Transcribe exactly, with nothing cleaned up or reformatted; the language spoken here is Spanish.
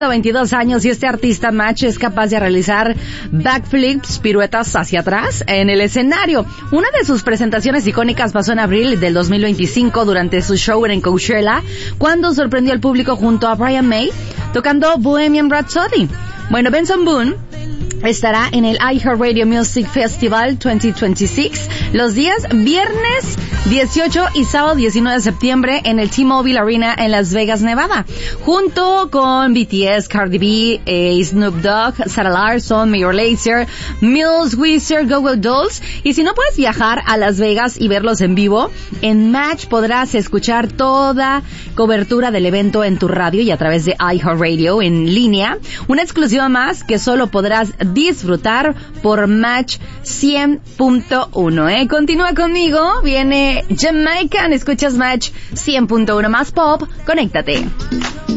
veintidós años y este artista Match es capaz de realizar backflips, piruetas hacia atrás en el escenario. Una de sus presentaciones icónicas pasó en abril del dos mil veinticinco durante su show en Coachella, cuando sorprendió al público junto a Brian May tocando Bohemian Rhapsody. Bueno, Benson Boone estará en el iHeartRadio Music Festival veinte veintiséis los días viernes dieciocho y sábado diecinueve de septiembre en el T-Mobile Arena en Las Vegas, Nevada, junto con B T S, Cardi B, eh, Snoop Dogg, Sarah Larson, Major Lazer, Mills, Weezer, Go-Go Dolls. Y si no puedes viajar a Las Vegas y verlos en vivo, en Match podrás escuchar toda cobertura del evento en tu radio y a través de iHeartRadio en línea, una exclusiva más que solo podrás disfrutar por Match cien punto uno. ¿eh? Continúa conmigo, viene Jamaican, escuchas Match cien punto uno más pop, conéctate.